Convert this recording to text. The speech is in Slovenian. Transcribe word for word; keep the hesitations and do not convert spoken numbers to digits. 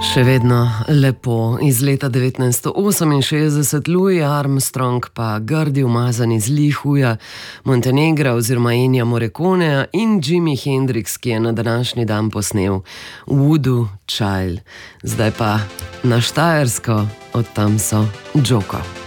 Še vedno lepo. Iz leta devetnajststo oseminšestdeset Louis Armstrong pa grdi umazani zli Huja Montenegra oziroma Ennija Morriconea in Jimi Hendrix, ki je na današnji dan posnel Voodoo Child. Zdaj pa na Štajersko, od tam so Džoko.